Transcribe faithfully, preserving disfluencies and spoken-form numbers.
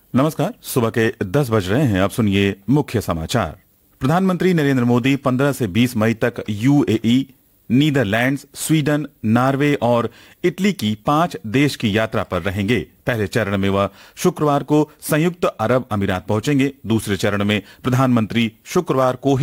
नमस्कार। सुबह के दस बज रहे हैं। अब सुनिए मुख्य समाचार। प्रधानमंत्री नरेंद्र मोदी पंद्रह से बीस मई तक यूएई, नीदरलैंड्स, स्वीडन, नॉर्वे और इटली की पांच देश की यात्रा पर रहेंगे। पहले चरण में वह शुक्रवार को संयुक्त अरब अमीरात पहुंचेंगे। दूसरे चरण में प्रधानमंत्री शुक्रवार को ही